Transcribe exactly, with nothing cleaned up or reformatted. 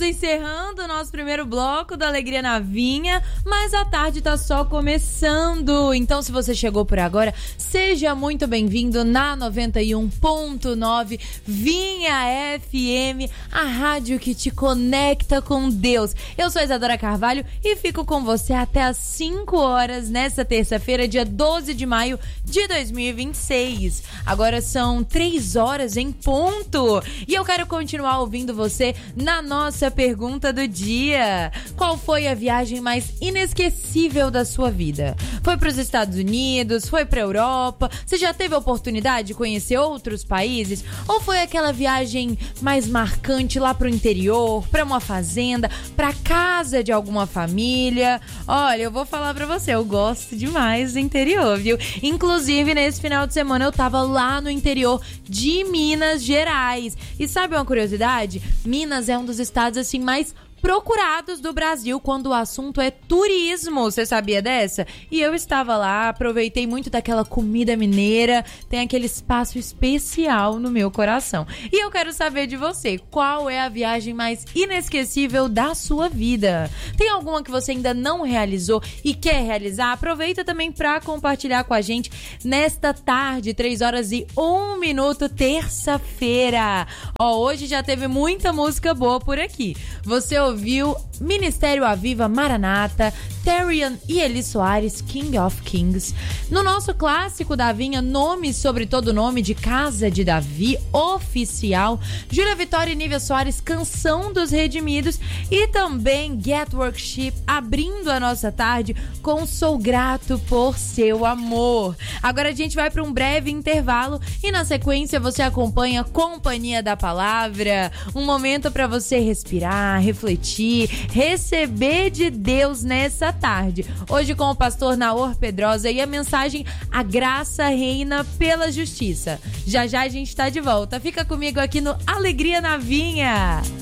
encerrando o nosso primeiro bloco da Alegria na Vinha, mas a tarde tá só começando. Então, se você chegou por agora, seja muito bem-vindo na noventa e um ponto nove Vinha F M, a rádio que te conecta com Deus. Eu sou a Isadora Carvalho e fico com você até às cinco horas nessa terça-feira, dia doze de maio de dois mil e vinte e seis. Agora são três horas em ponto e eu quero continuar ouvindo você na nossa pergunta do dia. Qual foi a viagem mais inesquecível da sua vida? Foi para os Estados Unidos? Foi para a Europa? Você já teve a oportunidade de conhecer outros países? Ou foi aquela viagem mais marcante lá para o interior, para uma fazenda, para casa de alguma família? Olha, eu vou falar para você, eu gosto demais do interior, viu? Inclusive, nesse final de semana eu tava lá no interior de Minas Gerais. E sabe uma curiosidade? Minas é um dos estados assim mais procurados do Brasil quando o assunto é turismo. Você sabia dessa? E eu estava lá, aproveitei muito daquela comida mineira, tem aquele espaço especial no meu coração. E eu quero saber de você, qual é a viagem mais inesquecível da sua vida? Tem alguma que você ainda não realizou e quer realizar? Aproveita também para compartilhar com a gente nesta tarde, três horas e um minuto, terça-feira. Ó, hoje já teve muita música boa por aqui. Você ouviu Ouviu Ministério Aviva Maranata, Terrian e Eli Soares, King of Kings. No nosso clássico da Vinha, Nome sobre Todo Nome, de Casa de Davi, oficial. Júlia Vitória e Nívia Soares, Canção dos Redimidos. E também Get Worship, abrindo a nossa tarde com Sou Grato por Seu Amor. Agora a gente vai para um breve intervalo e na sequência você acompanha Companhia da Palavra, um momento para você respirar, refletir, receber de Deus nessa tarde. Hoje com o pastor Naor Pedrosa e a mensagem A Graça Reina pela Justiça. Já já a gente está de volta. Fica comigo aqui no Alegria na Vinha.